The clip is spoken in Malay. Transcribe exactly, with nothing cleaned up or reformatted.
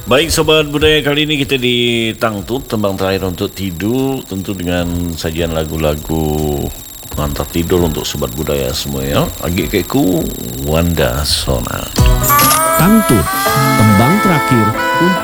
Baik Sobat Budaya, kali ini kita di Tangtut, tembang terakhir untuk tidur, tentu dengan sajian lagu-lagu pengantar tidur untuk Sobat Budaya semua ya. Agik Keku, Wanda Sona. Tangtut, tembang terakhir untuk